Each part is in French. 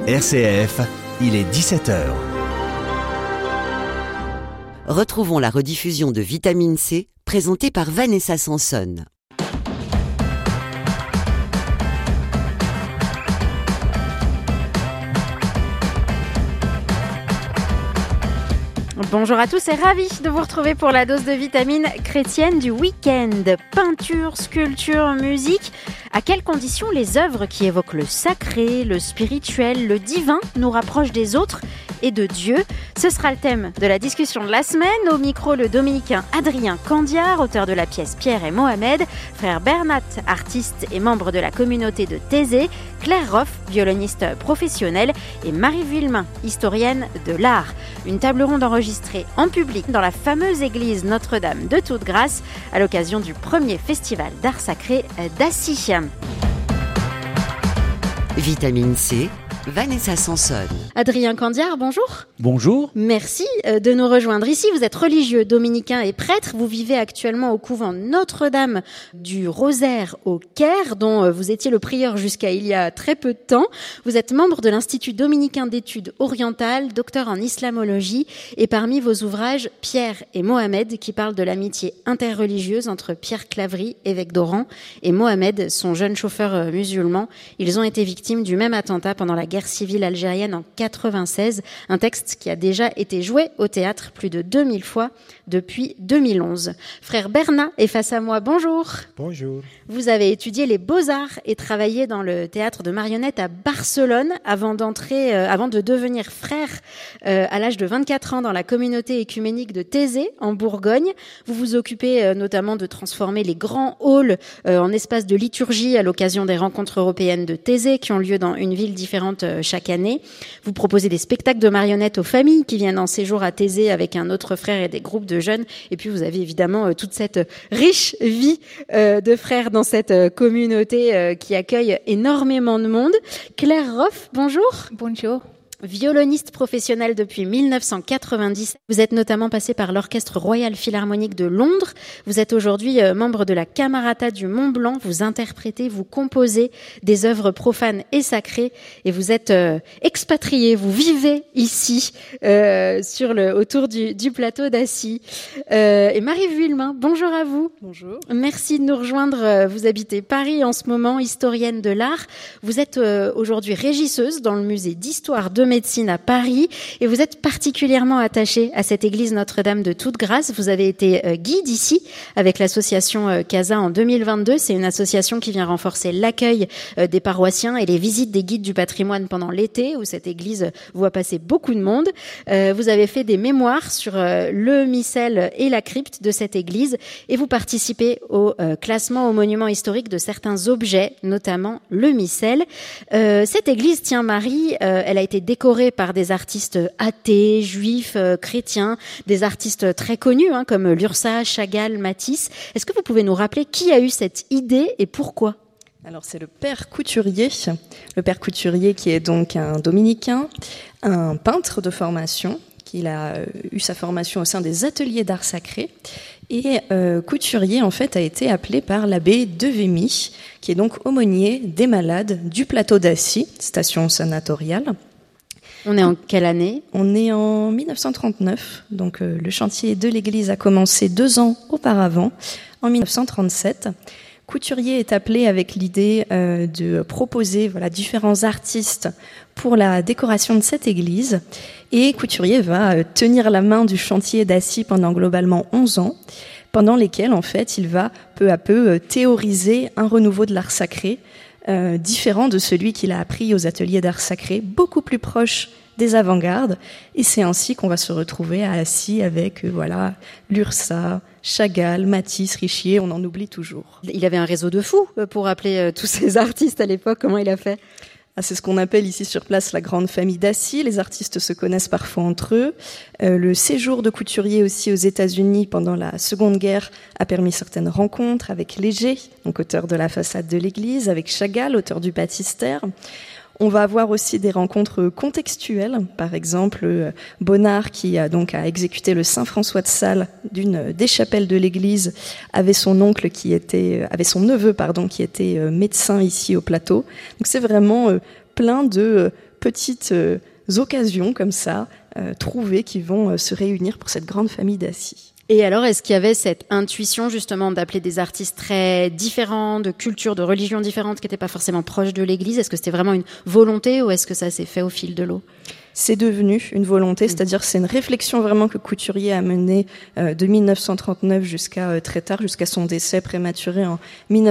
RCF, il est 17h. Retrouvons la rediffusion de Vitamine C, présentée par Vanessa Sanson. Bonjour à tous et ravi de vous retrouver pour la dose de vitamines chrétienne du week-end. Peinture, sculpture, musique. À quelles conditions les œuvres qui évoquent le sacré, le spirituel, le divin nous rapprochent des autres et de Dieu? Ce sera le thème de la discussion de la semaine. Au micro, le dominicain Adrien Candiar, auteur de la pièce Pierre et Mohamed, frère Bernat, artiste et membre de la communauté de Thésée, Claire Roff, violoniste professionnelle, et Marie Vuillemin, historienne de l'art. Une table ronde enregistrée en public dans la fameuse église Notre-Dame de Toute-Grâce à l'occasion du premier festival d'art sacré d'Assy. Vitamine C, Vanessa Sanson. Adrien Candiar, bonjour. Bonjour. Merci de nous rejoindre ici. Vous êtes religieux, dominicain et prêtre. Vous vivez actuellement au couvent Notre-Dame du Rosaire au Caire, dont vous étiez le prieur jusqu'à il y a très peu de temps. Vous êtes membre de l'Institut dominicain d'études orientales, docteur en islamologie, et parmi vos ouvrages, Pierre et Mohamed, qui parlent de l'amitié interreligieuse entre Pierre Claverie, évêque d'Oran, et Mohamed, son jeune chauffeur musulman. Ils ont été victimes du même attentat pendant la guerre civile algérienne en 96, un texte qui a déjà été joué au théâtre plus de 2000 fois depuis 2011. Frère Bernat est face à moi, bonjour. Bonjour. Vous avez étudié les beaux-arts et travaillé dans le théâtre de marionnettes à Barcelone avant de devenir frère à l'âge de 24 ans dans la communauté écuménique de Thésée en Bourgogne. Vous vous occupez notamment de transformer les grands halls en espaces de liturgie à l'occasion des rencontres européennes de Thésée qui ont lieu dans une ville différente chaque année. Vous proposez des spectacles de marionnettes aux familles qui viennent en séjour à Thésée avec un autre frère et des groupes de jeunes. Et puis vous avez évidemment toute cette riche vie de frères dans cette communauté qui accueille énormément de monde. Claire Roff, bonjour. Bonjour. Violoniste professionnel depuis 1990. Vous êtes notamment passé par l'Orchestre Royal Philharmonique de Londres. Vous êtes aujourd'hui membre de la Camerata du Mont Blanc. Vous interprétez, vous composez des œuvres profanes et sacrées. Et vous êtes expatrié, vous vivez ici, autour du plateau d'Assy. Et Marie Vuillemin, bonjour à vous. Bonjour. Merci de nous rejoindre. Vous habitez Paris en ce moment, historienne de l'art. Vous êtes aujourd'hui régisseuse dans le musée d'histoire de médecine à Paris et vous êtes particulièrement attachée à cette église Notre-Dame de Toute-Grâce. Vous avez été guide ici avec l'association CASA en 2022. C'est une association qui vient renforcer l'accueil des paroissiens et les visites des guides du patrimoine pendant l'été où cette église voit passer beaucoup de monde. Vous avez fait des mémoires sur le missel et la crypte de cette église et vous participez au classement aux monuments historiques de certains objets, notamment le missel. Cette église, tiens Marie, elle a été décorée par des artistes athées, juifs, chrétiens, des artistes très connus comme Lursa, Chagall, Matisse. Est-ce que vous pouvez nous rappeler qui a eu cette idée et pourquoi ? Alors c'est le père Couturier qui est donc un dominicain, un peintre de formation, qu'il a eu sa formation au sein des ateliers d'art sacré. Et Couturier, en fait, a été appelé par l'abbé de Vémy, qui est donc aumônier des malades du plateau d'Assy, station sanatoriale. On est en quelle année ? On est en 1939, donc le chantier de l'église a commencé 2 ans auparavant, en 1937. Couturier est appelé avec l'idée de proposer différents artistes pour la décoration de cette église. Et Couturier va tenir la main du chantier d'Assy pendant globalement 11 ans, pendant lesquels, en fait, il va peu à peu théoriser un renouveau de l'art sacré, différent de celui qu'il a appris aux ateliers d'art sacré, beaucoup plus proche des avant-gardes. Et c'est ainsi qu'on va se retrouver à Assy avec Lursa, Chagall, Matisse, Richier, on en oublie toujours. Il avait un réseau de fous pour appeler tous ces artistes à l'époque. Comment il a fait ? C'est ce qu'on appelle ici sur place la grande famille d'Assy. Les artistes se connaissent parfois entre eux. Le séjour de Couturier aussi aux États-Unis pendant la Seconde Guerre a permis certaines rencontres avec Léger, donc auteur de la façade de l'église, avec Chagall, auteur du baptistère. On va avoir aussi des rencontres contextuelles, par exemple Bonnard qui a exécuté le Saint François de Sales d'une des chapelles de l'église avait son neveu qui était médecin ici au plateau. Donc c'est vraiment plein de petites occasions comme ça, trouvées, qui vont se réunir pour cette grande famille d'Assis. Et alors, est-ce qu'il y avait cette intuition justement d'appeler des artistes très différents, de cultures, de religions différentes, qui n'étaient pas forcément proches de l'Église? Est-ce que c'était vraiment une volonté ou est-ce que ça s'est fait au fil de l'eau? C'est devenu une volonté, c'est-à-dire c'est une réflexion vraiment que Couturier a menée de 1939 jusqu'à très tard, jusqu'à son décès prématuré en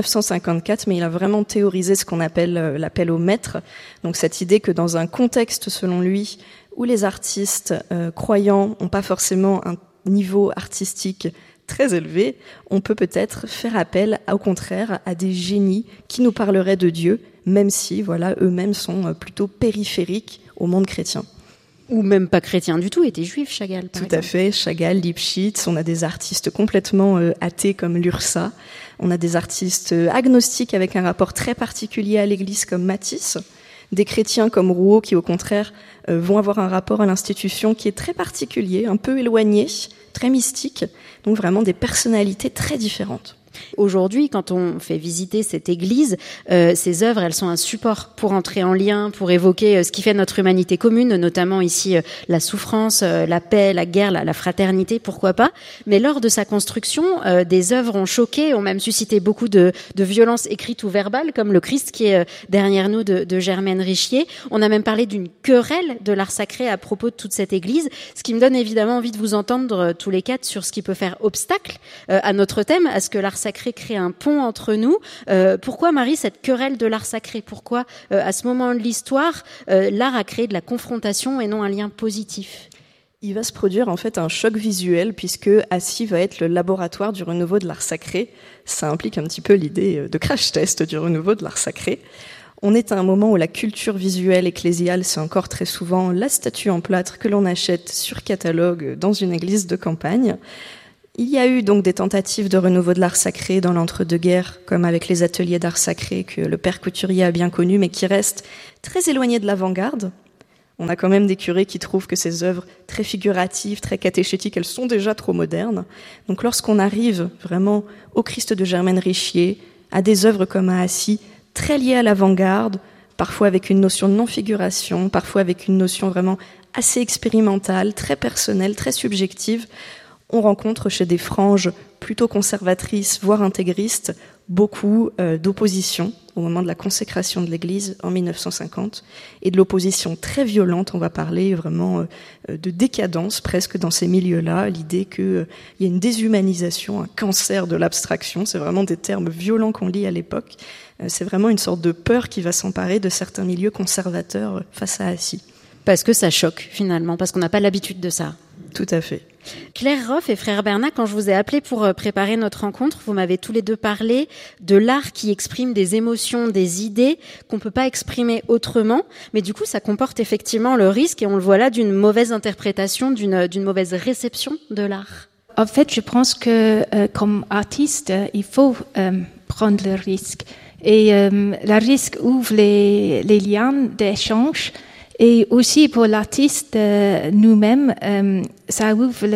1954, mais il a vraiment théorisé ce qu'on appelle l'appel au maître. Donc cette idée que dans un contexte, selon lui, où les artistes croyants n'ont pas forcément un niveau artistique très élevé, on peut peut-être faire appel, au contraire, à des génies qui nous parleraient de Dieu, même si, voilà, eux-mêmes sont plutôt périphériques au monde chrétien. Ou même pas chrétien du tout, était juif, Chagall. Tout à fait, Chagall, Lipschitz, on a des artistes complètement athées comme Lursa, on a des artistes agnostiques avec un rapport très particulier à l'Église comme Matisse, des chrétiens comme Rouault qui, au contraire, vont avoir un rapport à l'institution qui est très particulier, un peu éloigné, très mystique, donc vraiment des personnalités très différentes. Aujourd'hui, quand on fait visiter cette église, ces œuvres, elles sont un support pour entrer en lien, pour évoquer ce qui fait notre humanité commune, notamment ici la souffrance, la paix, la guerre, la fraternité, pourquoi pas. Mais lors de sa construction, des œuvres ont choqué, ont même suscité beaucoup de violences écrites ou verbales, comme le Christ qui est derrière nous de Germaine Richier. On a même parlé d'une querelle de l'art sacré à propos de toute cette église, ce qui me donne évidemment envie de vous entendre tous les quatre sur ce qui peut faire obstacle à notre thème, à ce que l'art sacré crée un pont entre nous. Pourquoi, Marie, cette querelle de l'art sacré? Pourquoi, à ce moment de l'histoire, l'art a créé de la confrontation et non un lien positif? Il va se produire en fait un choc visuel puisque Assis va être le laboratoire du renouveau de l'art sacré. Ça implique un petit peu l'idée de crash test du renouveau de l'art sacré. On est à un moment où la culture visuelle ecclésiale, c'est encore très souvent la statue en plâtre que l'on achète sur catalogue dans une église de campagne. Il y a eu donc des tentatives de renouveau de l'art sacré dans l'entre-deux-guerres, comme avec les ateliers d'art sacré que le père Couturier a bien connus, mais qui restent très éloignés de l'avant-garde. On a quand même des curés qui trouvent que ces œuvres très figuratives, très catéchétiques, elles sont déjà trop modernes. Donc lorsqu'on arrive vraiment au Christ de Germaine Richier, à des œuvres comme à Assis, très liées à l'avant-garde, parfois avec une notion de non-figuration, parfois avec une notion vraiment assez expérimentale, très personnelle, très subjective, on rencontre chez des franges plutôt conservatrices, voire intégristes, beaucoup d'opposition au moment de la consécration de l'Église en 1950 et de l'opposition très violente, on va parler vraiment de décadence presque dans ces milieux-là, l'idée qu'il y a une déshumanisation, un cancer de l'abstraction, c'est vraiment des termes violents qu'on lit à l'époque, c'est vraiment une sorte de peur qui va s'emparer de certains milieux conservateurs face à Assis. Parce que ça choque finalement, parce qu'on n'a pas l'habitude de ça. Tout à fait. Claire Roff et Frère Bernat, quand je vous ai appelé pour préparer notre rencontre, vous m'avez tous les deux parlé de l'art qui exprime des émotions, des idées qu'on peut pas exprimer autrement, mais du coup ça comporte effectivement le risque, et on le voit là, d'une mauvaise interprétation, d'une mauvaise réception de l'art. En fait, je pense que comme artiste, il faut prendre le risque. Et le risque ouvre les liens d'échange. Et aussi pour l'artiste nous-mêmes, ça ouvre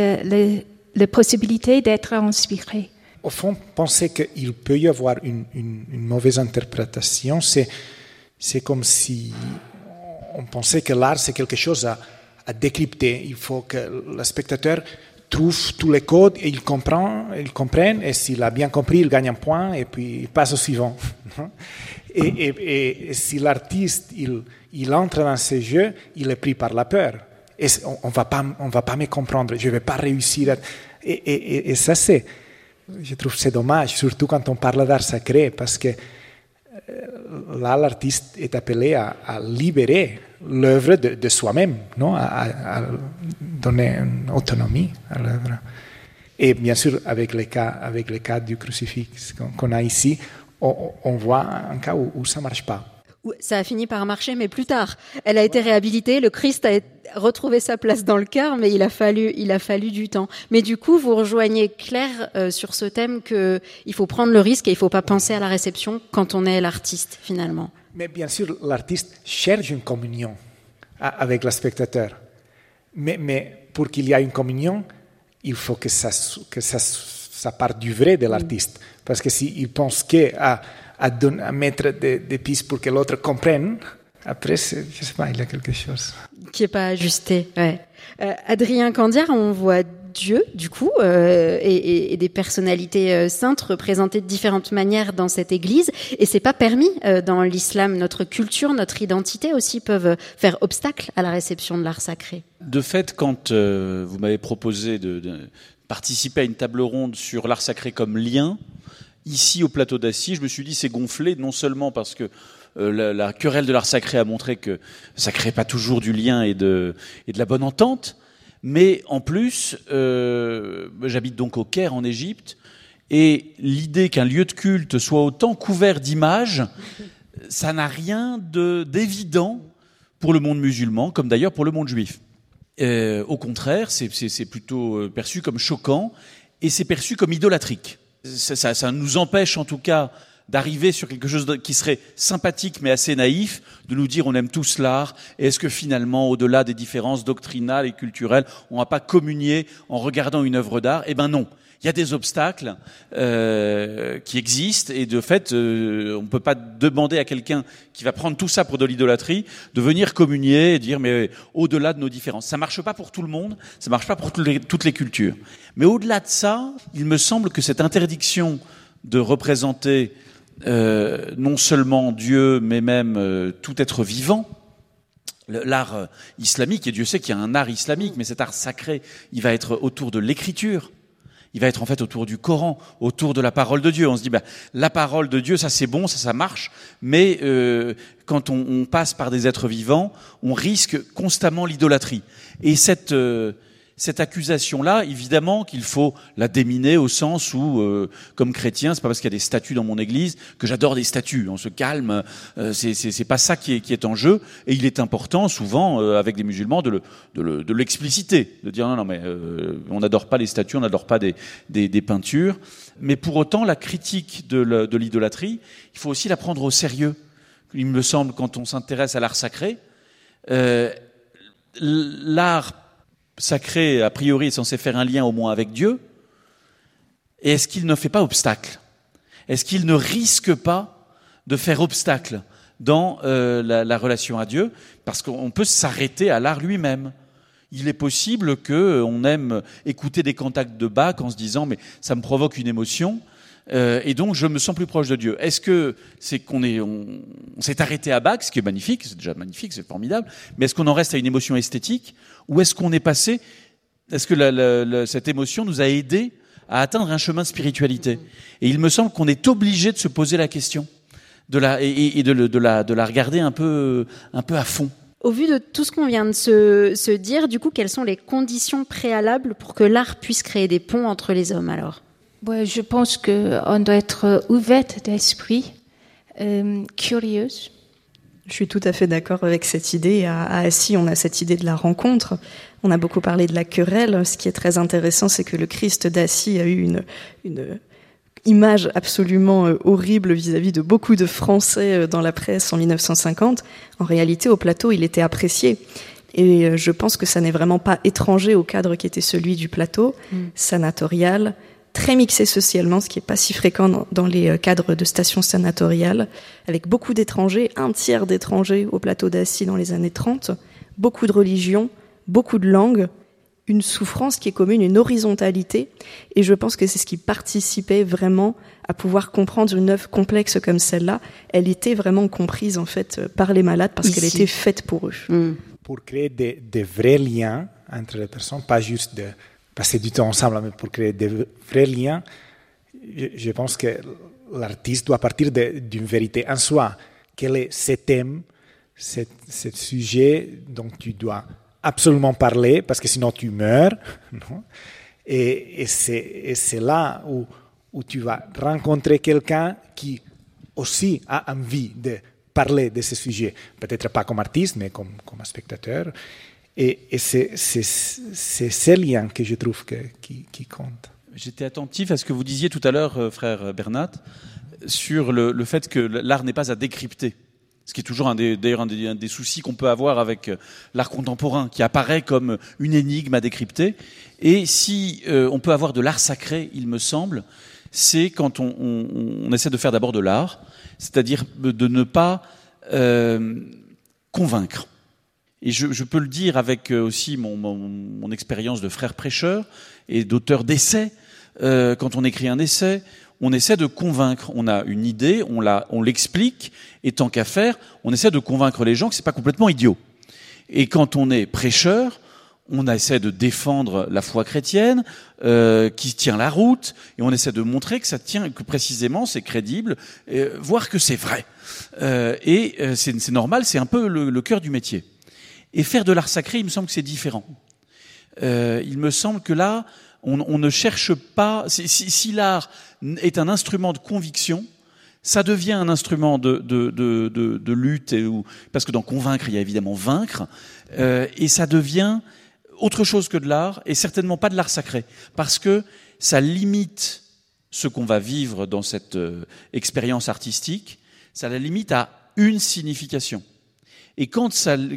la possibilité d'être inspiré. Au fond, penser qu'il peut y avoir une mauvaise interprétation, c'est comme si on pensait que l'art c'est quelque chose à décrypter. Il faut que le spectateur trouve tous les codes et il comprenne, et s'il a bien compris, il gagne un point et puis il passe au suivant. Et si l'artiste il entre dans ces jeux, il est pris par la peur. Et on va pas me comprendre, je vais pas réussir. Et ça je trouve que c'est dommage, surtout quand on parle d'art sacré, parce que là l'artiste est appelé à libérer l'œuvre de soi-même, non, à donner une autonomie à l'œuvre. Et bien sûr, avec les cas du crucifix qu'on a ici, on voit un cas où ça marche pas. Ça a fini par marcher, mais plus tard. Elle a été réhabilitée, le Christ a retrouvé sa place dans le cœur, mais il a fallu du temps. Mais du coup, vous rejoignez Claire sur ce thème qu'il faut prendre le risque et il faut pas penser à la réception quand on est l'artiste, finalement. Mais bien sûr, l'artiste cherche une communion avec le spectateur. Mais pour qu'il y ait une communion, il faut que ça parte du vrai de l'artiste. Parce que s'il pense qu'à mettre des pistes pour que l'autre comprenne, Après, je ne sais pas, il y a quelque chose. Qui est pas ajusté, ouais. Adrien Candiard, on voit Dieu, du coup, et des personnalités saintes représentées de différentes manières dans cette église. Et c'est pas permis dans l'islam. Notre culture, notre identité aussi peuvent faire obstacle à la réception de l'art sacré. De fait, quand vous m'avez proposé de participer à une table ronde sur l'art sacré comme lien, ici au plateau d'Assy, je me suis dit c'est gonflé, non seulement parce que la querelle de l'art sacré a montré que ça crée pas toujours du lien et de la bonne entente, mais en plus, j'habite donc au Caire en Égypte, et l'idée qu'un lieu de culte soit autant couvert d'images, ça n'a rien d'évident pour le monde musulman, comme d'ailleurs pour le monde juif. Au contraire, c'est plutôt perçu comme choquant, et c'est perçu comme idolâtrique. Ça nous empêche en tout cas d'arriver sur quelque chose qui serait sympathique mais assez naïf, de nous dire on aime tous l'art, et est-ce que finalement, au-delà des différences doctrinales et culturelles, on ne va pas communier en regardant une œuvre d'art? Eh ben non, il y a des obstacles qui existent, et de fait, on ne peut pas demander à quelqu'un qui va prendre tout ça pour de l'idolâtrie de venir communier et dire mais au-delà de nos différences. Ça ne marche pas pour tout le monde, ça ne marche pas pour toutes les cultures. Mais au-delà de ça, il me semble que cette interdiction de représenter non seulement Dieu, mais même tout être vivant, l'art islamique, et Dieu sait qu'il y a un art islamique, mais cet art sacré, il va être autour de l'écriture, il va être en fait autour du Coran, autour de la parole de Dieu. On se dit, la parole de Dieu, ça c'est bon, ça marche, mais quand on passe par des êtres vivants, on risque constamment l'idolâtrie. Et cette accusation-là, évidemment qu'il faut la déminer au sens où, comme chrétien, c'est pas parce qu'il y a des statues dans mon église que j'adore des statues. On se calme, c'est pas ça qui est en jeu. Et il est important, souvent, avec les musulmans, de l'expliciter, de dire non, mais on n'adore pas les statues, on n'adore pas des peintures. Mais pour autant, la critique de l'idolâtrie, il faut aussi la prendre au sérieux. Il me semble, quand on s'intéresse à l'art sacré, l'art sacré, a priori, est censé faire un lien au moins avec Dieu. Et est-ce qu'il ne fait pas obstacle? Est-ce qu'il ne risque pas de faire obstacle dans la relation à Dieu? Parce qu'on peut s'arrêter à l'art lui-même. Il est possible qu'on aime écouter des cantates de Bach en se disant « mais ça me provoque une émotion ». Et donc je me sens plus proche de Dieu. Est-ce que c'est qu'on s'est arrêté à Bach, ce qui est magnifique, c'est déjà magnifique, c'est formidable, mais est-ce qu'on en reste à une émotion esthétique, ou est-ce qu'on est passé, est-ce que cette émotion nous a aidé à atteindre un chemin de spiritualité? Et il me semble qu'on est obligé de se poser la question, de la regarder un peu à fond. Au vu de tout ce qu'on vient de se dire, du coup, quelles sont les conditions préalables pour que l'art puisse créer des ponts entre les hommes alors? Ouais, je pense qu'on doit être ouverte d'esprit, curieuse. Je suis tout à fait d'accord avec cette idée. À Assy, on a cette idée de la rencontre. On a beaucoup parlé de la querelle. Ce qui est très intéressant, c'est que le Christ d'Assy a eu une image absolument horrible vis-à-vis de beaucoup de Français dans la presse en 1950. En réalité, au plateau, il était apprécié. Et je pense que ça n'est vraiment pas étranger au cadre qui était celui du plateau, sanatorial, très mixé socialement, ce qui n'est pas si fréquent dans les cadres de stations sanatoriales, avec beaucoup d'étrangers, 1/3 d'étrangers au plateau d'Assy dans les années 30, beaucoup de religions, beaucoup de langues, une souffrance qui est commune, une horizontalité, et je pense que c'est ce qui participait vraiment à pouvoir comprendre une œuvre complexe comme celle-là. Elle était vraiment comprise en fait par les malades parce qu'elle était faite pour eux. Pour créer des vrais liens entre les personnes, pas juste de passer du temps ensemble, mais pour créer des vrais liens, je pense que l'artiste doit partir d'une vérité en soi. Quel est ce thème, ce sujet dont tu dois absolument parler, parce que sinon tu meurs, non? Et c'est là où tu vas rencontrer quelqu'un qui aussi a envie de parler de ce sujet, peut-être pas comme artiste, mais comme spectateur. Et c'est ces liens que je trouve qui comptent. J'étais attentif à ce que vous disiez tout à l'heure, frère Bernat, sur le fait que l'art n'est pas à décrypter. Ce qui est toujours un des soucis qu'on peut avoir avec l'art contemporain, qui apparaît comme une énigme à décrypter. Et si on peut avoir de l'art sacré, il me semble, c'est quand on essaie de faire d'abord de l'art, c'est-à-dire de ne pas convaincre. Et je peux le dire avec aussi mon expérience de frère prêcheur et d'auteur d'essais. Quand on écrit un essai, on essaie de convaincre. On a une idée, on l'explique, et tant qu'à faire, on essaie de convaincre les gens que c'est pas complètement idiot. Et quand on est prêcheur, on essaie de défendre la foi chrétienne, qui tient la route, et on essaie de montrer que ça tient, que précisément c'est crédible, voire que c'est vrai. C'est normal, c'est un peu le cœur du métier. Et faire de l'art sacré, il me semble que c'est différent. Il me semble que là, on ne cherche pas. Si l'art est un instrument de conviction, ça devient un instrument de lutte, parce que dans convaincre, il y a évidemment vaincre, et ça devient autre chose que de l'art, et certainement pas de l'art sacré, parce que ça limite ce qu'on va vivre dans cette expérience artistique, ça la limite à une signification. Et quand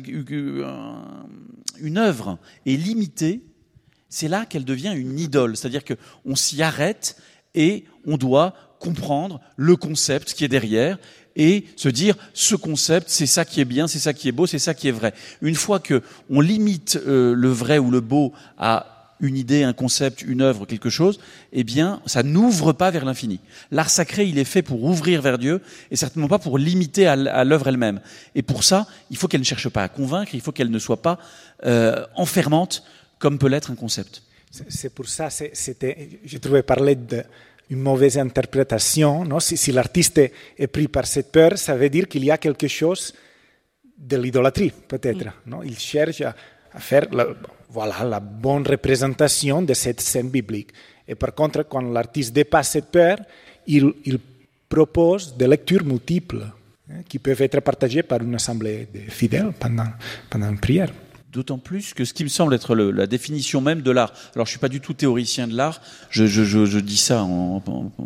une œuvre est limitée, c'est là qu'elle devient une idole, c'est-à-dire qu'on s'y arrête et on doit comprendre le concept qui est derrière, et se dire, ce concept, c'est ça qui est bien, c'est ça qui est beau, c'est ça qui est vrai. Une fois que on limite le vrai ou le beau à une idée, un concept, une œuvre, quelque chose, eh bien, ça n'ouvre pas vers l'infini. L'art sacré, il est fait pour ouvrir vers Dieu, et certainement pas pour limiter à l'œuvre elle-même. Et pour ça, il faut qu'elle ne cherche pas à convaincre, il faut qu'elle ne soit pas enfermante, comme peut l'être un concept. C'est pour ça, je trouvais parler d'une mauvaise interprétation. Non? Si l'artiste est pris par cette peur, ça veut dire qu'il y a quelque chose de l'idolâtrie, peut-être. Non? Il cherche à faire la bonne représentation de cette scène biblique. Et par contre, quand l'artiste dépasse cette peur, il propose des lectures multiples qui peuvent être partagées par une assemblée de fidèles pendant une prière. D'autant plus que ce qui me semble être la définition même de l'art. Alors, je suis pas du tout théoricien de l'art. Je dis ça en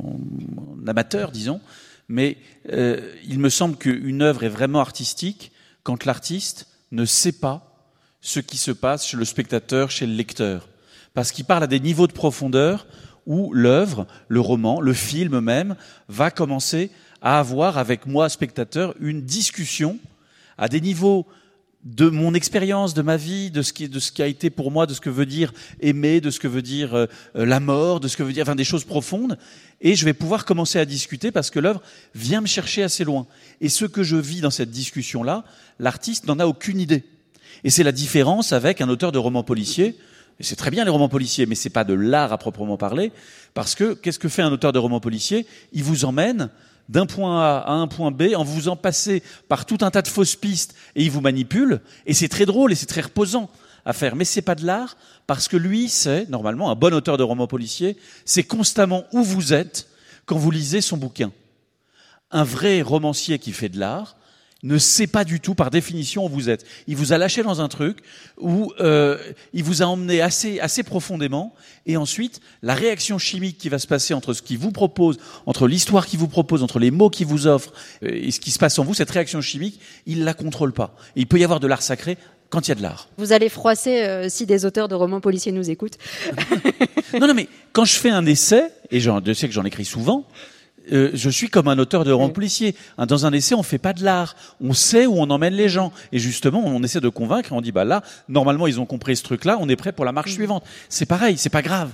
amateur, disons. Mais il me semble qu'une œuvre est vraiment artistique quand l'artiste ne sait pas ce qui se passe chez le spectateur, chez le lecteur. Parce qu'il parle à des niveaux de profondeur où l'œuvre, le roman, le film même, va commencer à avoir avec moi, spectateur, une discussion à des niveaux de mon expérience, de ma vie, de ce qui a été pour moi, de ce que veut dire aimer, de ce que veut dire la mort, de ce que veut dire, enfin des choses profondes, et je vais pouvoir commencer à discuter parce que l'œuvre vient me chercher assez loin. Et ce que je vis dans cette discussion-là, l'artiste n'en a aucune idée. Et c'est la différence avec un auteur de romans policiers. Et c'est très bien les romans policiers, mais c'est pas de l'art à proprement parler, parce que qu'est-ce que fait un auteur de romans policiers ? Il vous emmène d'un point A à un point B en vous faisant passer par tout un tas de fausses pistes et il vous manipule, et c'est très drôle et c'est très reposant à faire, mais c'est pas de l'art parce que lui, c'est normalement un bon auteur de roman policier, c'est constamment où vous êtes quand vous lisez son bouquin. Un vrai romancier qui fait de l'art ne sait pas du tout par définition où vous êtes. Il vous a lâché dans un truc où il vous a emmené assez profondément, et ensuite la réaction chimique qui va se passer entre ce qu'il vous propose, entre l'histoire qu'il vous propose, entre les mots qu'il vous offre et ce qui se passe en vous, cette réaction chimique, il la contrôle pas. Et il peut y avoir de l'art sacré quand il y a de l'art. Vous allez froisser si des auteurs de romans policiers nous écoutent. Non, mais quand je fais un essai, et je sais que j'en écris souvent, je suis comme un auteur de roman policier. Dans un essai, on fait pas de l'art. On sait où on emmène les gens. Et justement, on essaie de convaincre et on dit, là, normalement, ils ont compris ce truc-là, on est prêt pour la marche suivante. C'est pareil, c'est pas grave.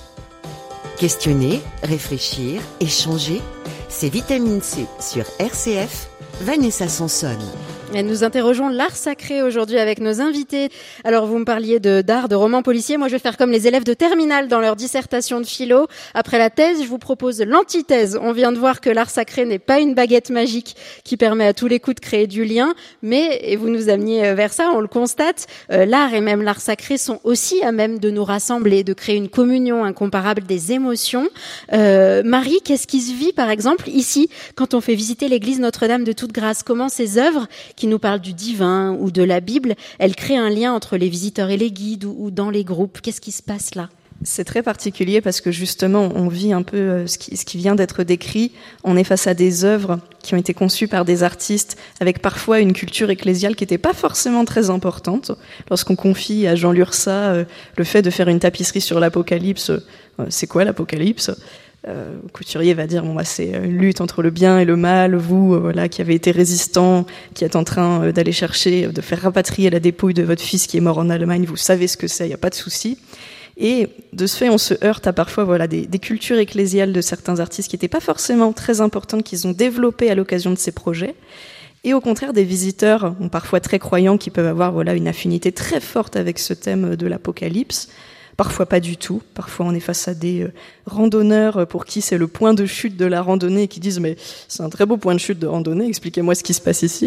Questionner, réfléchir, échanger, c'est Vitamine C sur RCF, Vanessa Sanson. Et nous interrogeons l'art sacré aujourd'hui avec nos invités. Alors, vous me parliez d'art, de romans policiers. Moi, je vais faire comme les élèves de terminale dans leur dissertation de philo. Après la thèse, je vous propose l'antithèse. On vient de voir que l'art sacré n'est pas une baguette magique qui permet à tous les coups de créer du lien. Mais, et vous nous ameniez vers ça, on le constate, l'art et même l'art sacré sont aussi à même de nous rassembler, de créer une communion incomparable des émotions. Marie, qu'est-ce qui se vit, par exemple, ici, quand on fait visiter l'église Notre-Dame de Toute-Grâce? Comment ces œuvres qui nous parlent du divin ou de la Bible, elles créent un lien entre les visiteurs et les guides ou dans les groupes? Qu'est-ce qui se passe là? C'est très particulier parce que justement, on vit un peu ce qui vient d'être décrit. On est face à des œuvres qui ont été conçues par des artistes avec parfois une culture ecclésiale qui n'était pas forcément très importante. Lorsqu'on confie à Jean Lursa le fait de faire une tapisserie sur l'Apocalypse, c'est quoi l'Apocalypse ? Couturier va dire c'est une lutte entre le bien et le mal, vous qui avez été résistant, qui êtes en train d'aller chercher, de faire rapatrier la dépouille de votre fils qui est mort en Allemagne, vous savez ce que c'est, il n'y a pas de souci. Et de ce fait, on se heurte à parfois des cultures ecclésiales de certains artistes qui n'étaient pas forcément très importantes, qu'ils ont développées à l'occasion de ces projets. Et au contraire, des visiteurs, parfois très croyants, qui peuvent avoir une affinité très forte avec ce thème de l'Apocalypse. Parfois pas du tout. Parfois on est face à des randonneurs pour qui c'est le point de chute de la randonnée et qui disent « mais c'est un très beau point de chute de randonnée, expliquez-moi ce qui se passe ici ».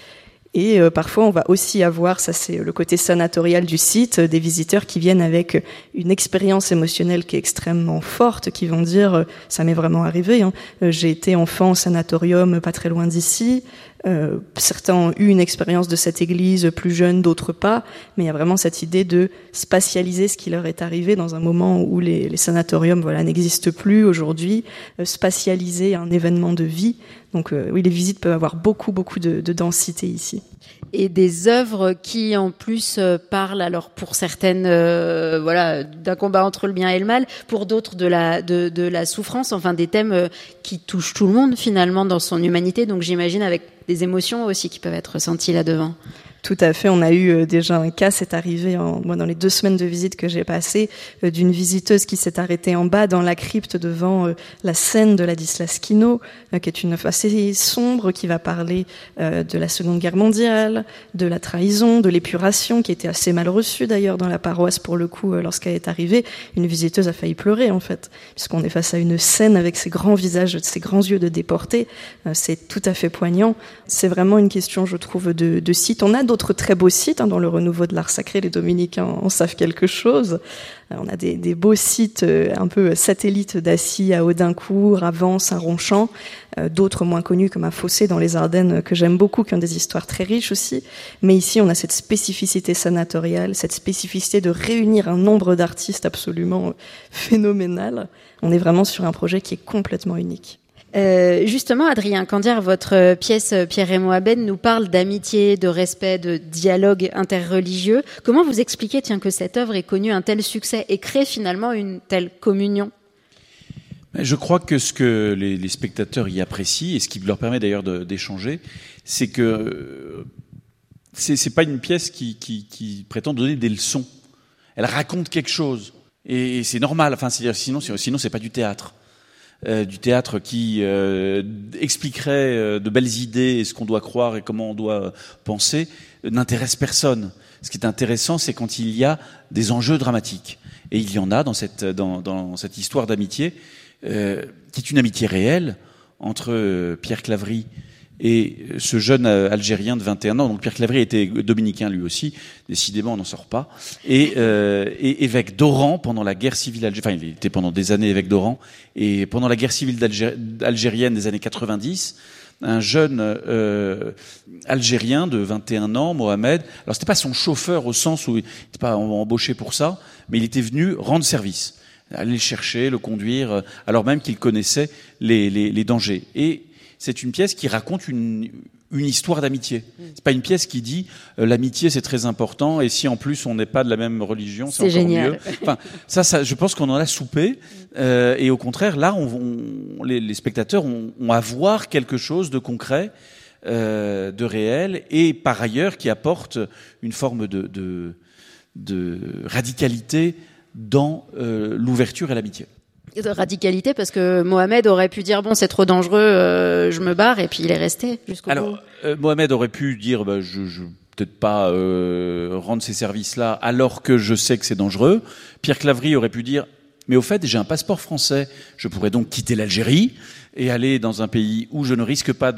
Et parfois on va aussi avoir, ça c'est le côté sanatorial du site, des visiteurs qui viennent avec une expérience émotionnelle qui est extrêmement forte, qui vont dire « ça m'est vraiment arrivé, j'ai été enfant au sanatorium pas très loin d'ici ». Certains ont eu une expérience de cette église plus jeune, d'autres pas, mais il y a vraiment cette idée de spatialiser ce qui leur est arrivé dans un moment où les sanatoriums n'existent plus aujourd'hui, spatialiser un événement de vie. Donc oui, les visites peuvent avoir beaucoup de densité ici. Et des œuvres qui en plus parlent alors pour certaines d'un combat entre le bien et le mal, pour d'autres de la souffrance, enfin des thèmes qui touchent tout le monde finalement dans son humanité, donc j'imagine avec des émotions aussi qui peuvent être ressenties là-devant. Tout à fait, on a eu déjà un cas, c'est arrivé dans les 2 semaines de visite que j'ai passées, d'une visiteuse qui s'est arrêtée en bas dans la crypte devant la scène de Ladislas-Kinot, qui est une œuvre assez sombre qui va parler de la Seconde Guerre mondiale, de la trahison, de l'épuration, qui était assez mal reçue d'ailleurs dans la paroisse pour le coup lorsqu'elle est arrivée. Une visiteuse a failli pleurer en fait, puisqu'on est face à une scène avec ces grands visages, ces grands yeux de déportés. C'est tout à fait poignant. C'est vraiment une question, je trouve, de site. On a d'autres très beaux sites dans le renouveau de l'art sacré, les dominicains en savent quelque chose. On a des beaux sites un peu satellites d'Assy à Audincourt, à Vence, à Ronchamp, d'autres moins connus comme à Fossé dans les Ardennes que j'aime beaucoup, qui ont des histoires très riches aussi. Mais ici, on a cette spécificité sanatoriale, cette spécificité de réunir un nombre d'artistes absolument phénoménal. On est vraiment sur un projet qui est complètement unique. Justement, Adrien Candiar, votre pièce Pierre et Moabed nous parle d'amitié, de respect, de dialogue interreligieux. Comment vous expliquez que cette œuvre ait connu un tel succès et crée finalement une telle communion ? Je crois que ce que les spectateurs y apprécient, et ce qui leur permet d'ailleurs d'échanger, c'est que c'est pas une pièce qui prétend donner des leçons. Elle raconte quelque chose. Et c'est normal. Enfin, sinon c'est pas du théâtre. Du théâtre qui expliquerait de belles idées et ce qu'on doit croire et comment on doit penser, n'intéresse personne. Ce qui est intéressant, c'est quand il y a des enjeux dramatiques. Et il y en a dans cette histoire d'amitié, qui est une amitié réelle entre Pierre Claverie et ce jeune Algérien de 21 ans. Donc Pierre Claverie était dominicain lui aussi, décidément on n'en sort pas, et évêque d'Oran pendant la guerre civile algérienne. Enfin, il était pendant des années évêque d'Oran, et pendant la guerre civile algérienne des années 90, un jeune Algérien de 21 ans, Mohamed, alors c'était pas son chauffeur au sens où il n'était pas embauché pour ça, mais il était venu rendre service, aller le chercher, le conduire, alors même qu'il connaissait les dangers. Et c'est une pièce qui raconte une histoire d'amitié. C'est pas une pièce qui dit l'amitié c'est très important et si en plus on n'est pas de la même religion c'est encore génial. Mieux. Enfin ça je pense qu'on en a soupé et au contraire là les spectateurs ont à voir quelque chose de concret, de réel et par ailleurs qui apporte une forme de radicalité dans l'ouverture et l'amitié. De radicalité parce que Mohamed aurait pu dire bon c'est trop dangereux, je me barre et puis il est resté jusqu'au bout. Mohamed aurait pu dire je peut-être pas rendre ces services-là alors que je sais que c'est dangereux. Pierre Claverie aurait pu dire mais au fait j'ai un passeport français, je pourrais donc quitter l'Algérie et aller dans un pays où je ne risque pas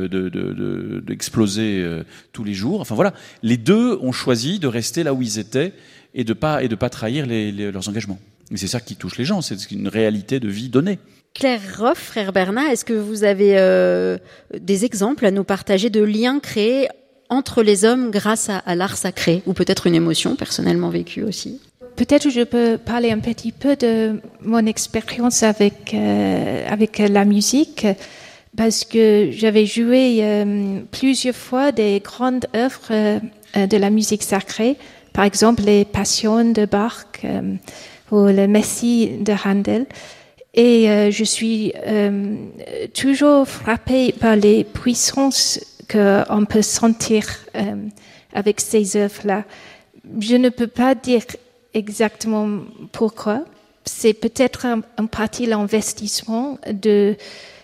d'exploser tous les jours. Enfin voilà, les deux ont choisi de rester là où ils étaient et de pas trahir leurs engagements. Et c'est ça qui touche les gens, c'est une réalité de vie donnée. Claire Roff, frère Bernat, est-ce que vous avez des exemples à nous partager de liens créés entre les hommes grâce à l'art sacré, ou peut-être une émotion personnellement vécue aussi ? Peut-être je peux parler un petit peu de mon expérience avec la musique, parce que j'avais joué plusieurs fois des grandes œuvres de la musique sacrée, par exemple les Passions de Bach, ou le Messie de Handel. Et je suis toujours frappée par les puissances qu'on peut sentir avec ces œuvres-là. Je ne peux pas dire exactement pourquoi. C'est peut-être en partie l'investissement de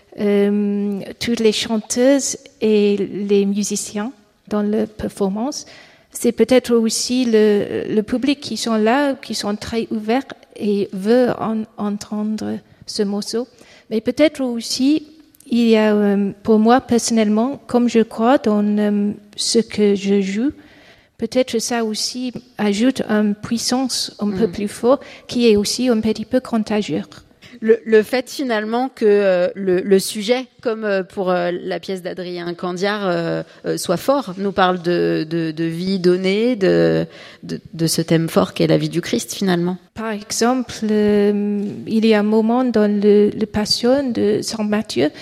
toutes les chanteuses et les musiciens dans la performance. C'est peut-être aussi le public qui sont là, qui sont très ouverts et veulent entendre ce morceau. Mais peut-être aussi, il y a pour moi personnellement, comme je crois dans ce que je joue, peut-être ça aussi ajoute une puissance un peu plus forte qui est aussi un petit peu contagieux. Le fait finalement que le sujet, comme pour la pièce d'Adrien Candiard, soit fort, nous parle de vie donnée, de ce thème fort qu'est la vie du Christ finalement. Par exemple, il y a un moment dans le Passion de Saint Matthieu,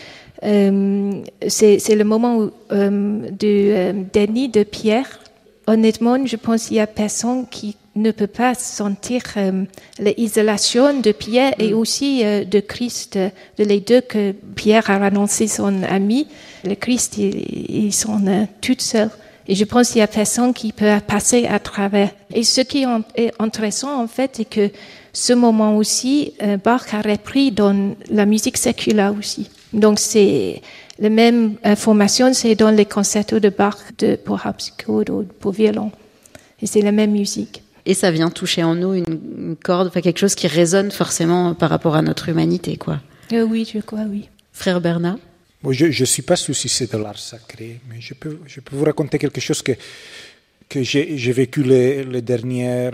c'est le moment du déni de Pierre. Honnêtement, je pense qu'il y a personne qui ne peut pas sentir l'isolation de Pierre et aussi de Christ, de les deux que Pierre a annoncé son ami. Le Christ, ils sont tout seuls. Et je pense qu'il y a personne qui peut passer à travers. Et ce qui est intéressant, en fait, c'est que ce moment aussi, Bach a repris dans la musique séculaire aussi. Donc, c'est la même information, c'est dans les concertos de Bach pour harpsichord ou pour violon. Et c'est la même musique. Et ça vient toucher en nous une corde, enfin quelque chose qui résonne forcément par rapport à notre humanité, quoi. Oui, je crois, oui. Frère Bernard? Bon, je ne suis pas sûr si c'est de l'art sacré, mais je peux vous raconter quelque chose que j'ai vécu les derniers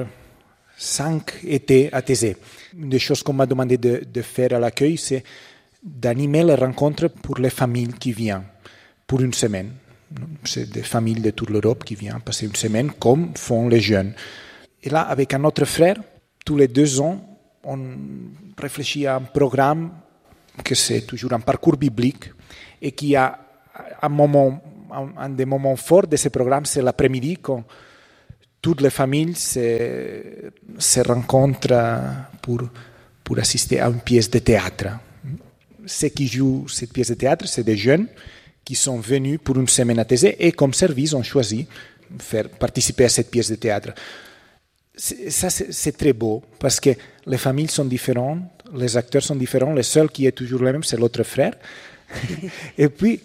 5 étés à Thésée. Une des choses qu'on m'a demandé de faire à l'accueil, c'est d'animer les rencontres pour les familles qui viennent pour une semaine. C'est des familles de toute l'Europe qui viennent passer une semaine, comme font les jeunes. Et là, avec un autre frère, tous les 2 ans, on réfléchit à un programme que c'est toujours un parcours biblique et qui a un des moments forts de ce programme, c'est l'après-midi quand toutes les familles se rencontrent pour assister à une pièce de théâtre. Ceux qui jouent cette pièce de théâtre, c'est des jeunes qui sont venus pour une semaine à Thésée et comme service ont choisi de faire participer à cette pièce de théâtre. Ça, c'est très beau parce que les familles sont différentes, les acteurs sont différents, le seul qui est toujours le même, c'est l'autre frère. et puis,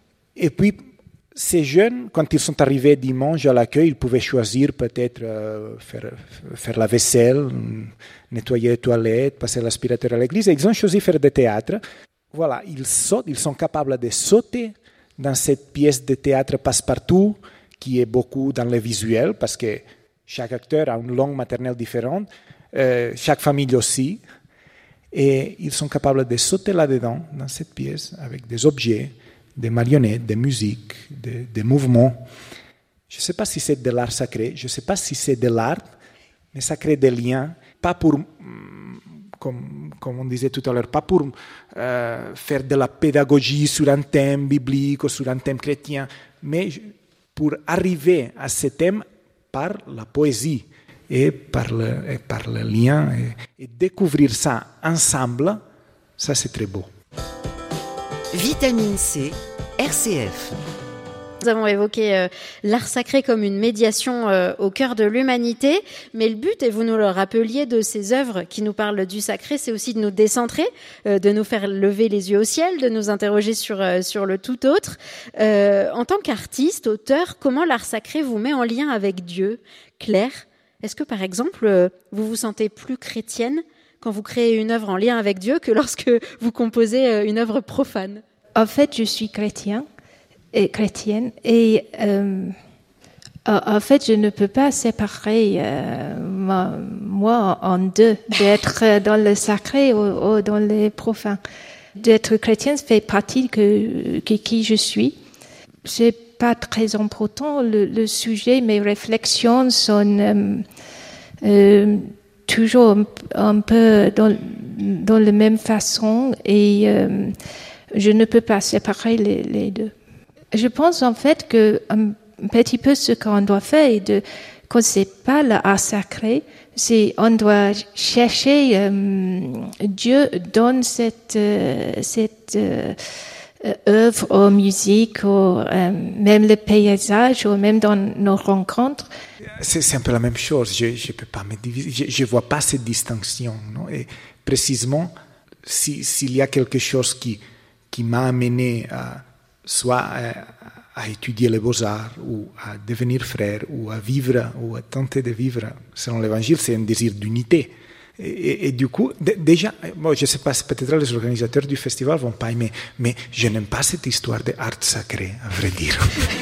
ces jeunes, quand ils sont arrivés dimanche à l'accueil, ils pouvaient choisir peut-être faire la vaisselle, nettoyer les toilettes, passer l'aspirateur à l'église. Et ils ont choisi de faire du théâtre. Voilà, ils sont capables de sauter dans cette pièce de théâtre passe-partout qui est beaucoup dans le visuel parce que chaque acteur a une langue maternelle différente, chaque famille aussi. Et ils sont capables de sauter là-dedans, dans cette pièce, avec des objets, des marionnettes, des musiques, des mouvements. Je ne sais pas si c'est de l'art sacré, je ne sais pas si c'est de l'art, mais ça crée des liens, pas pour, comme on disait tout à l'heure, pas pour faire de la pédagogie sur un thème biblique ou sur un thème chrétien, mais pour arriver à ce thème par la poésie et par le lien et découvrir ça ensemble, ça c'est très beau. Vitamine C, RCF. Nous avons évoqué l'art sacré comme une médiation au cœur de l'humanité, mais le but, et vous nous le rappeliez, de ces œuvres qui nous parlent du sacré, c'est aussi de nous décentrer, de nous faire lever les yeux au ciel, de nous interroger sur le tout autre. En tant qu'artiste, auteur, comment l'art sacré vous met en lien avec Dieu? Claire, est-ce que par exemple, vous vous sentez plus chrétienne quand vous créez une œuvre en lien avec Dieu que lorsque vous composez une œuvre profane? En fait, je suis chrétienne et en fait, je ne peux pas séparer moi en deux, d'être dans le sacré ou dans le profane. D'être chrétienne fait partie de qui je suis. C'est pas très important le sujet, mes réflexions sont toujours un peu dans la même façon et je ne peux pas séparer les deux. Je pense en fait que un petit peu ce qu'on doit faire est de quand c'est pas l'art sacré, on doit chercher Dieu dans cette œuvre ou musique, ou même le paysage, ou même dans nos rencontres. C'est un peu la même chose. Je peux pas me diviser. Je vois pas cette distinction. Non? Et précisément, s'il y a quelque chose qui m'a amené à étudier les beaux-arts, ou à devenir frère, ou à vivre, ou à tenter de vivre selon l'Évangile, c'est un désir d'unité. Et du coup, déjà, bon, je ne sais pas, peut-être les organisateurs du festival ne vont pas aimer, mais je n'aime pas cette histoire d'art sacré, à vrai dire.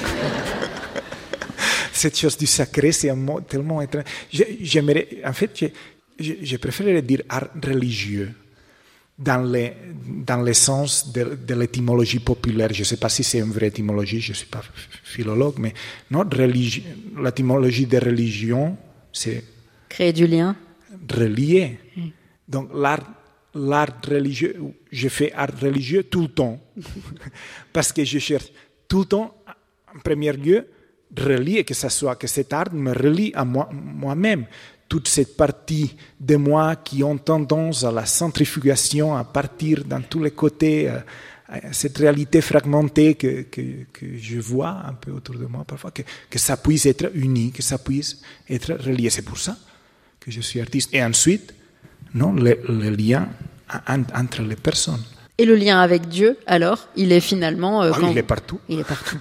Cette chose du sacré, c'est un mot tellement étrange. En fait, je préférerais dire art religieux, dans le sens de l'étymologie populaire. Je ne sais pas si c'est une vraie étymologie, je ne suis pas philologue, mais non, l'étymologie de religion, c'est... Créer du lien. Relié. Donc l'art religieux, je fais art religieux tout le temps, parce que je cherche tout le temps, en premier lieu, relier, que cet art me relie à moi-même. Toute cette partie de moi qui ont tendance à la centrifugation, à partir dans tous les côtés, cette réalité fragmentée que je vois un peu autour de moi parfois, que ça puisse être uni, que ça puisse être relié. C'est pour ça que je suis artiste. Et ensuite, le lien entre les personnes. Et le lien avec Dieu, alors, il est finalement... il est partout. Il est partout.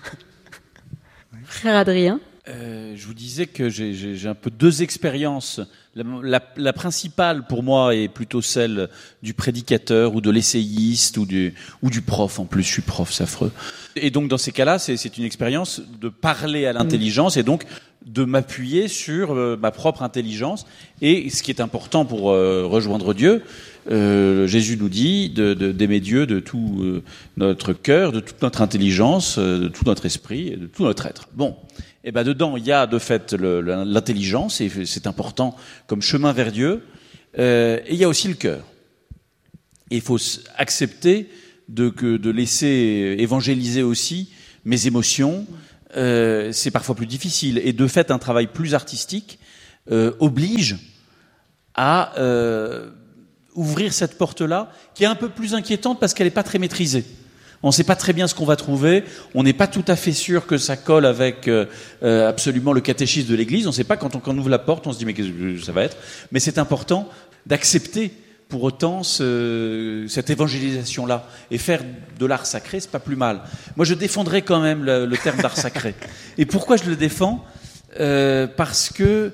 Frère Adrien? Je vous disais que j'ai un peu deux expériences. La principale pour moi est plutôt celle du prédicateur ou de l'essayiste ou du prof. En plus, je suis prof, c'est affreux. Et donc dans ces cas-là, c'est une expérience de parler à l'intelligence et donc de m'appuyer sur ma propre intelligence. Et ce qui est important pour rejoindre Dieu, Jésus nous dit d'aimer Dieu de tout notre cœur, de toute notre intelligence, de tout notre esprit et de tout notre être. Bon. Et ben dedans, il y a de fait l'intelligence, et c'est important comme chemin vers Dieu, et il y a aussi le cœur. Et il faut accepter de laisser évangéliser aussi mes émotions, c'est parfois plus difficile. Et de fait, un travail plus artistique oblige à ouvrir cette porte-là, qui est un peu plus inquiétante parce qu'elle n'est pas très maîtrisée. On ne sait pas très bien ce qu'on va trouver. On n'est pas tout à fait sûr que ça colle avec absolument le catéchisme de l'Église. On ne sait pas quand on ouvre la porte, on se dit mais qu'est-ce que ça va être. Mais c'est important d'accepter pour autant cette évangélisation-là. Et faire de l'art sacré, c'est pas plus mal. Moi, je défendrais quand même le terme d'art sacré. Et pourquoi je le défends ? Parce que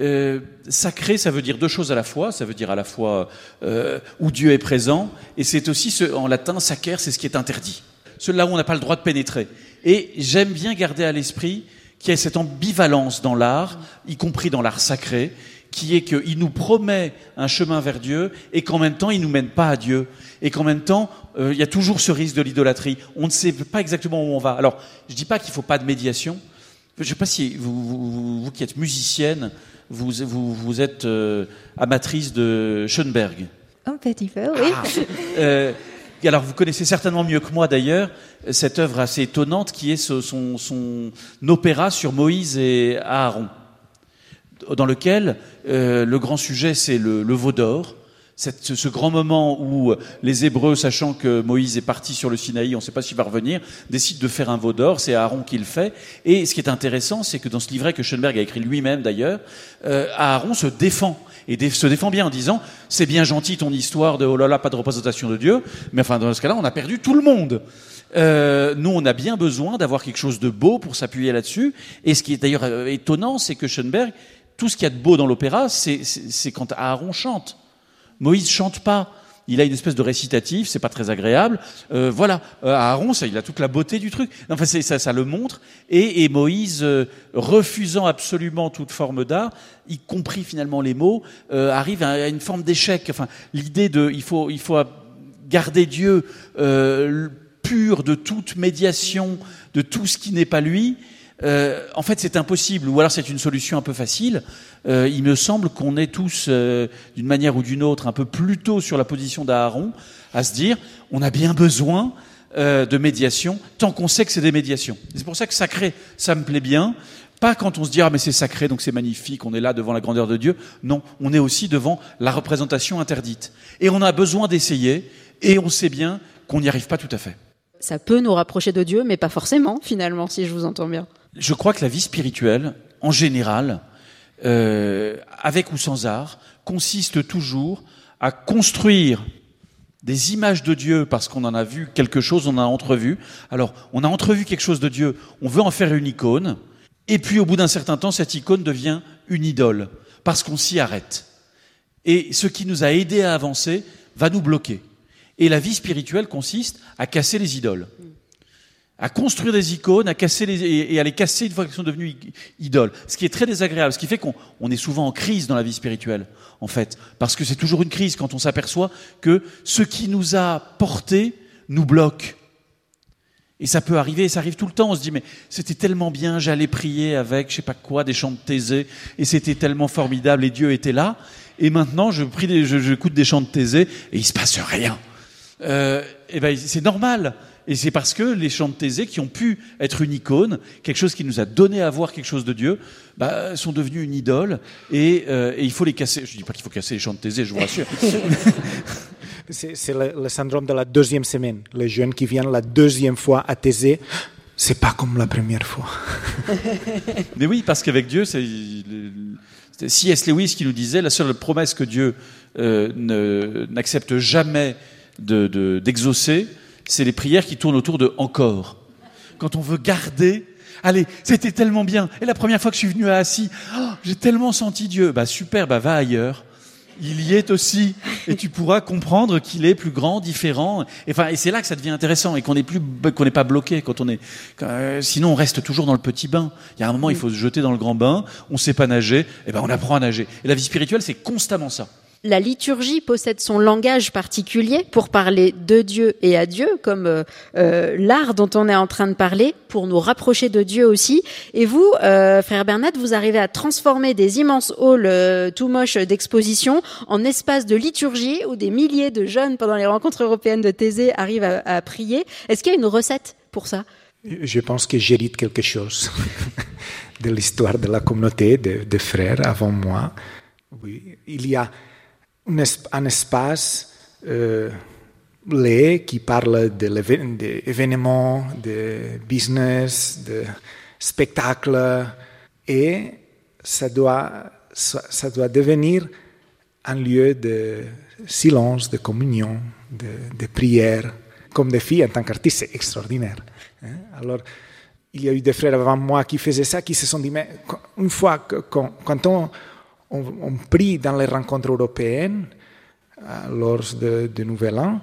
sacré, ça veut dire deux choses à la fois. Ça veut dire à la fois où Dieu est présent, et c'est aussi en latin, sacer, c'est ce qui est interdit. Là où on n'a pas le droit de pénétrer. Et j'aime bien garder à l'esprit qu'il y a cette ambivalence dans l'art, y compris dans l'art sacré, qui est qu'il nous promet un chemin vers Dieu, et qu'en même temps, il nous mène pas à Dieu. Et qu'en même temps, il y a toujours ce risque de l'idolâtrie. On ne sait pas exactement où on va. Alors, je dis pas qu'il faut pas de médiation. Je sais pas si vous qui êtes musicienne, vous êtes amatrice de Schoenberg. Un petit peu, oui. Alors, vous connaissez certainement mieux que moi, d'ailleurs, cette œuvre assez étonnante qui est son opéra sur Moïse et Aaron, dans lequel le grand sujet, c'est le veau d'or. Ce grand moment où les Hébreux, sachant que Moïse est parti sur le Sinaï, on ne sait pas s'il va revenir, décident de faire un veau d'or, c'est Aaron qui le fait. Et ce qui est intéressant, c'est que dans ce livret que Schoenberg a écrit lui-même d'ailleurs, Aaron se défend. Et se défend bien en disant « c'est bien gentil ton histoire de oh là là, pas de représentation de Dieu, mais enfin dans ce cas-là, on a perdu tout le monde. Nous, on a bien besoin d'avoir quelque chose de beau pour s'appuyer là-dessus. » Et ce qui est d'ailleurs étonnant, c'est que Schoenberg, tout ce qu'il y a de beau dans l'opéra, c'est quand Aaron chante. Moïse chante pas. Il a une espèce de récitatif, c'est pas très agréable. Voilà, Aaron, il a toute la beauté du truc. Enfin, ça le montre. Et Moïse, refusant absolument toute forme d'art, y compris finalement les mots, arrive à une forme d'échec. Enfin, l'idée il faut garder Dieu pur de toute médiation, de tout ce qui n'est pas lui. En fait, c'est impossible, ou alors c'est une solution un peu facile. Il me semble qu'on est tous, d'une manière ou d'une autre, un peu plus tôt sur la position d'Aaron, à se dire, on a bien besoin de médiation, tant qu'on sait que c'est des médiations. C'est pour ça que sacré, ça me plaît bien. Pas quand on se dit « Ah, mais c'est sacré, donc c'est magnifique, on est là devant la grandeur de Dieu ». Non, on est aussi devant la représentation interdite. Et on a besoin d'essayer, et on sait bien qu'on n'y arrive pas tout à fait. Ça peut nous rapprocher de Dieu, mais pas forcément, finalement, si je vous entends bien. Je crois que la vie spirituelle, en général, avec ou sans art, consiste toujours à construire des images de Dieu parce qu'on en a vu quelque chose, on en a entrevu. Alors, on a entrevu quelque chose de Dieu, on veut en faire une icône, et puis au bout d'un certain temps, cette icône devient une idole, parce qu'on s'y arrête. Et ce qui nous a aidés à avancer va nous bloquer. Et la vie spirituelle consiste à casser les idoles, à construire des icônes, et à les casser une fois qu'elles sont devenues idoles. Ce qui est très désagréable, ce qui fait qu'on est souvent en crise dans la vie spirituelle, en fait. Parce que c'est toujours une crise quand on s'aperçoit que ce qui nous a portés nous bloque. Et ça peut arriver, et ça arrive tout le temps. On se dit, mais c'était tellement bien, j'allais prier avec, je sais pas quoi, des chants de Thésée, et c'était tellement formidable, et Dieu était là. Et maintenant, j'écoute des chants de Thésée, et il se passe rien. Et ben, c'est normal. Et c'est parce que les chants de Thésée, qui ont pu être une icône, quelque chose qui nous a donné à voir quelque chose de Dieu, sont devenus une idole, et il faut les casser. Je dis pas qu'il faut casser les chants de Thésée, je vous rassure. C'est le syndrome de la deuxième semaine. Les jeunes qui viennent la deuxième fois à Thésée, c'est pas comme la première fois. Mais oui, parce qu'avec Dieu, c'est C.S. Lewis qui nous disait, la seule promesse que Dieu n'accepte jamais d'exaucer, c'est les prières qui tournent autour de « encore ». Quand on veut garder, allez, c'était tellement bien. Et la première fois que je suis venu à Assy, j'ai tellement senti Dieu. Super, va ailleurs. Il y est aussi. Et tu pourras comprendre qu'il est plus grand, différent. Et c'est là que ça devient intéressant et qu'on n'est pas bloqué. Sinon, on reste toujours dans le petit bain. Il y a un moment, il faut se jeter dans le grand bain. On ne sait pas nager. On apprend à nager. Et la vie spirituelle, c'est constamment ça. La liturgie possède son langage particulier pour parler de Dieu et à Dieu, comme l'art dont on est en train de parler, pour nous rapprocher de Dieu aussi. Et vous, frère Bernat, vous arrivez à transformer des immenses halls tout moches d'exposition en espaces de liturgie où des milliers de jeunes, pendant les rencontres européennes de Thésée, arrivent à prier. Est-ce qu'il y a une recette pour ça ? Je pense que j'hérite quelque chose de l'histoire de la communauté, des frères avant moi. Oui, il y a un espace qui parle d'événements, de business, de spectacles, et ça doit devenir un lieu de silence, de communion, de prière. Comme défi, en tant qu'artiste, c'est extraordinaire. Alors, il y a eu des frères avant moi qui faisaient ça, qui se sont dit, mais une fois quand on prie dans les rencontres européennes lors de Nouvel An.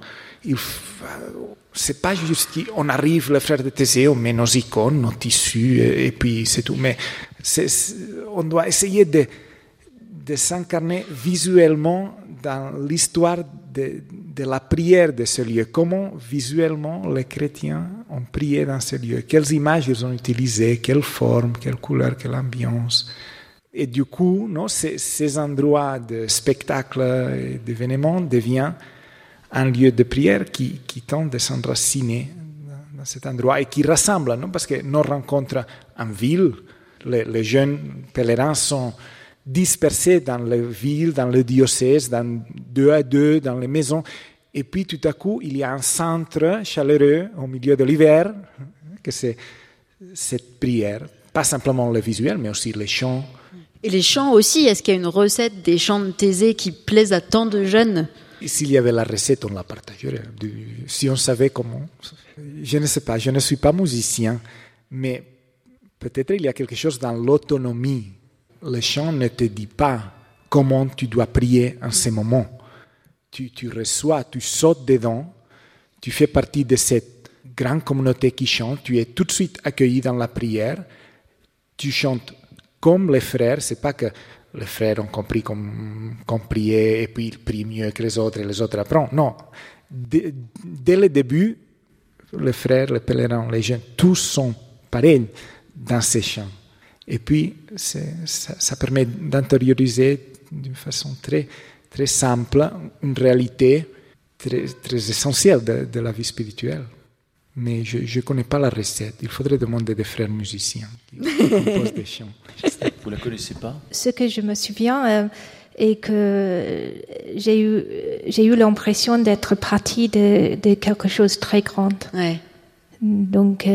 C'est pas juste qu'on arrive, les frères de Thésée, on met nos icônes, nos tissus, et puis c'est tout. Mais on doit essayer de s'incarner visuellement dans l'histoire de la prière de ce lieu. Comment visuellement les chrétiens ont prié dans ce lieu. Quelles images ils ont utilisées, quelles formes, quelle couleur, quelle ambiance. Et du coup, ces endroits de spectacle et d'événements deviennent un lieu de prière qui tente de s'enraciner dans cet endroit et qui rassemble, parce que nos rencontres en ville, les jeunes pèlerins sont dispersés dans les villes, dans le diocèse, deux à deux, dans les maisons. Et puis tout à coup, il y a un centre chaleureux au milieu de l'hiver, que c'est cette prière. Pas simplement le visuel, mais aussi les chants. Et les chants aussi, est-ce qu'il y a une recette des chants de Thésée qui plaisent à tant de jeunes ? S'il y avait la recette, on la partagerait. Si on savait comment. Je ne sais pas, je ne suis pas musicien, mais peut-être il y a quelque chose dans l'autonomie. Le chant ne te dit pas comment tu dois prier en ce moment. Tu reçois, tu sautes dedans, tu fais partie de cette grande communauté qui chante, tu es tout de suite accueilli dans la prière, tu chantes comme les frères, c'est pas que les frères ont compris qu'on priait et puis ils prient mieux que les autres et les autres apprennent. Non, dès le début, les frères, les pèlerins, les jeunes, tous sont pareils dans ces chants. Et puis, ça permet d'intérioriser d'une façon très, très simple une réalité très, très essentielle de la vie spirituelle. Mais je ne connais pas la recette. Il faudrait demander des frères musiciens qui composent des chants. Vous la connaissez pas? Ce que je me souviens est que j'ai eu l'impression d'être partie de quelque chose de très grand. Ouais. Donc,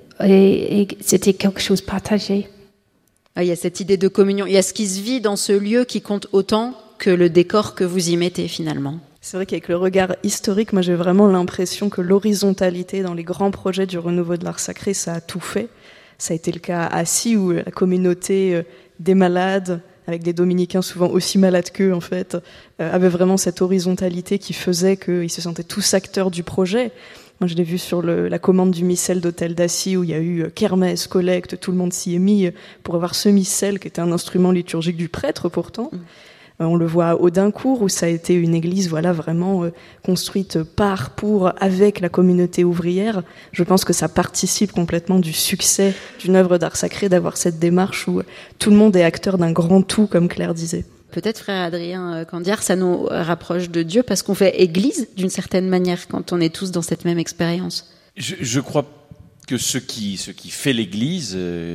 et c'était quelque chose partagé. Ah, il y a cette idée de communion. Il y a ce qui se vit dans ce lieu qui compte autant que le décor que vous y mettez finalement. C'est vrai qu'avec le regard historique, moi j'ai vraiment l'impression que l'horizontalité dans les grands projets du renouveau de l'art sacré, ça a tout fait. Ça a été le cas à Assy où la communauté des malades, avec des dominicains souvent aussi malades qu'eux en fait, avait vraiment cette horizontalité qui faisait qu'ils se sentaient tous acteurs du projet. Moi je l'ai vu sur la commande du missel d'Hôtel d'Assy où il y a eu kermesse, collecte, tout le monde s'y est mis pour avoir ce missel qui était un instrument liturgique du prêtre pourtant. On le voit à Audincourt où ça a été une église vraiment construite avec la communauté ouvrière. Je pense que ça participe complètement du succès d'une œuvre d'art sacré d'avoir cette démarche où tout le monde est acteur d'un grand tout, comme Claire disait. Peut-être, frère Adrien Candiar, ça nous rapproche de Dieu parce qu'on fait église d'une certaine manière quand on est tous dans cette même expérience. Je crois que ce qui fait l'église,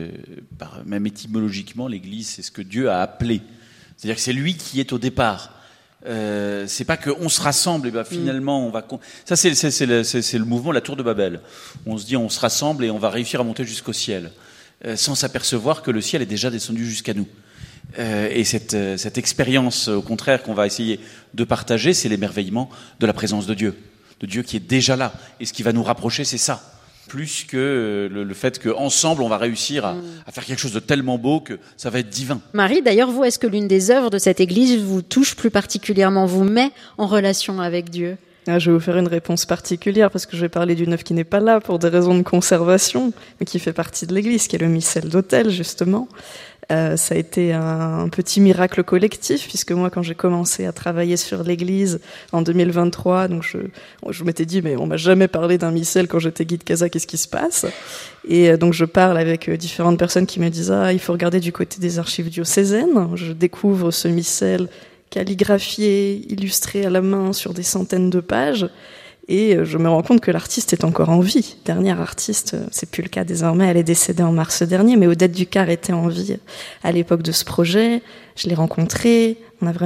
même étymologiquement, l'église, c'est ce que Dieu a appelé. C'est-à-dire que c'est lui qui est au départ. C'est pas qu'on se rassemble et finalement on va. Ça c'est le mouvement de la tour de Babel. On se dit on se rassemble et on va réussir à monter jusqu'au ciel, sans s'apercevoir que le ciel est déjà descendu jusqu'à nous. Et cette expérience, au contraire, qu'on va essayer de partager, c'est l'émerveillement de la présence de Dieu qui est déjà là. Et ce qui va nous rapprocher, c'est ça. Plus que le fait qu'ensemble, on va réussir à faire quelque chose de tellement beau que ça va être divin. Marie, d'ailleurs, vous, est-ce que l'une des œuvres de cette église vous touche plus particulièrement, vous met en relation avec Dieu ? Je vais vous faire une réponse particulière parce que je vais parler d'une œuvre qui n'est pas là pour des raisons de conservation, mais qui fait partie de l'église, qui est le missel d'Autel, justement. Ça a été un petit miracle collectif, puisque moi, quand j'ai commencé à travailler sur l'église en 2023, donc je m'étais dit, mais on m'a jamais parlé d'un missel quand j'étais guide casa, qu'est-ce qui se passe ? Et donc je parle avec différentes personnes qui me disent, il faut regarder du côté des archives diocésaines. Je découvre ce missel calligraphié, illustré à la main sur des centaines de pages. Et je me rends compte que l'artiste est encore en vie. Dernière artiste, c'est plus le cas désormais, elle est décédée en mars dernier, mais Odette Ducard était en vie à l'époque de ce projet. Je l'ai rencontrée, on a vraiment